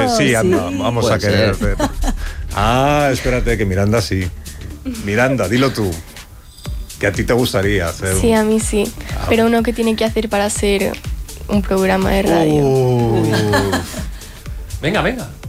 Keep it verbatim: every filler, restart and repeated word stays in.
Eh, sí, anda, Sí. vamos Puede a querer ser. hacer. Ah, espérate, que Miranda sí. Miranda, dilo tú. Que a ti te gustaría hacer. Sí, a mí sí. Ah. Pero uno que tiene que hacer para ser un programa de radio. Uh. Venga, venga.